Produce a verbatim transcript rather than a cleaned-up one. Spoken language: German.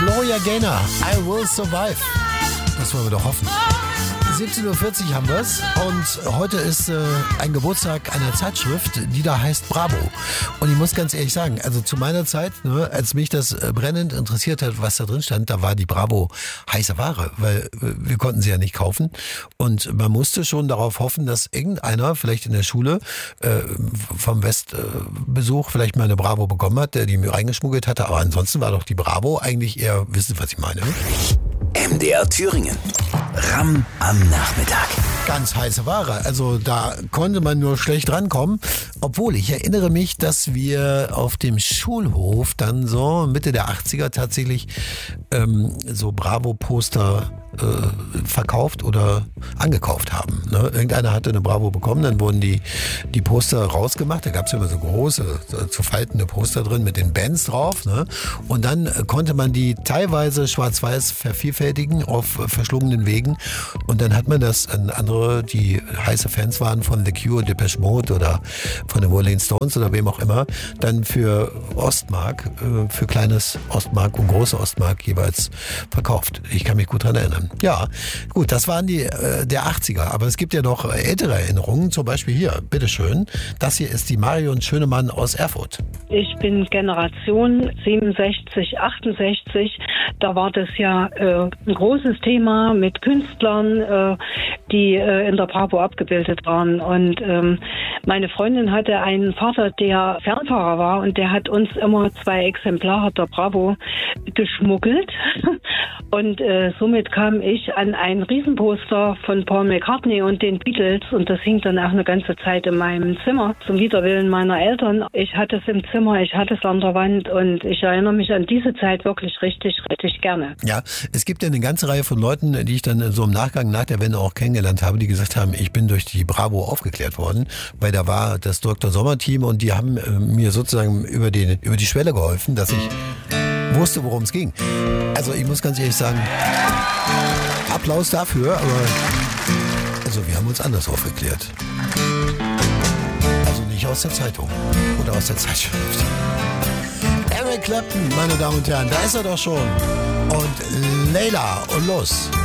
Gloria Gaynor, I Will Survive. Das wollen wir doch hoffen. siebzehn Uhr vierzig haben wir es und heute ist äh, ein Geburtstag einer Zeitschrift, die da heißt Bravo. Und ich muss ganz ehrlich sagen, also zu meiner Zeit, ne, als mich das äh, brennend interessiert hat, was da drin stand, da war die Bravo heiße Ware, weil äh, wir konnten sie ja nicht kaufen. Und man musste schon darauf hoffen, dass irgendeiner vielleicht in der Schule äh, vom Westbesuch äh, vielleicht mal eine Bravo bekommen hat, der die mir reingeschmuggelt hatte. Aber ansonsten war doch die Bravo eigentlich eher, wissen Sie, was ich meine? M D R Thüringen. Ram am Nachmittag. Ganz heiße Ware. Also da konnte man nur schlecht rankommen. Obwohl, ich erinnere mich, dass wir auf dem Schulhof dann so Mitte der achtziger tatsächlich ähm, so Bravo-Poster äh, verkauft oder angekauft haben. Ne? Irgendeiner hatte eine Bravo bekommen, dann wurden die, die Poster rausgemacht. Da gab es immer so große, so zu faltende Poster drin mit den Bands drauf. Ne? Und dann konnte man die teilweise schwarz-weiß vervielfältigen auf verschlungenen Wegen. Und dann hat man das an andere, die heiße Fans waren von The Cure, Depeche Mode oder von den Rolling Stones oder wem auch immer, dann für Ostmark, für kleines Ostmark und große Ostmark jeweils verkauft. Ich kann mich gut dran erinnern. Ja, gut, das waren die äh, der achtziger. Aber es gibt ja noch ältere Erinnerungen, zum Beispiel hier, bitteschön. Das hier ist die Marion Schönemann aus Erfurt. Ich bin Generation siebenundsechzig, achtundsechzig. Da war das ja äh, ein großes Thema mit Künstlern, äh, die äh, in der Bravo abgebildet waren. Und ähm, meine Freundin hatte einen Vater, der Fernfahrer war und der hat uns immer zwei Exemplare der Bravo geschmuggelt. Und äh, somit kam ich an ein Riesenposter von Paul McCartney und den Beatles und das hing dann auch eine ganze Zeit in meinem Zimmer, zum Widerwillen meiner Eltern. Ich hatte es im Zimmer, ich hatte es an der Wand und ich erinnere mich an diese Zeit wirklich richtig, richtig gerne. Ja, es gibt ja eine ganze Reihe von Leuten, die ich dann so im Nachgang nach der Wende auch kennengelernt habe, die gesagt haben, ich bin durch die Bravo aufgeklärt worden, weil da war das Doktor Sommer-Team und die haben äh, mir sozusagen über die, über die Schwelle geholfen, dass ich wusste, worum es ging. Also ich muss ganz ehrlich sagen, Applaus dafür, aber also wir haben uns anders aufgeklärt. Also nicht aus der Zeitung oder aus der Zeitschrift. Eric Clapton, meine Damen und Herren, da ist er doch schon. Und Layla und los.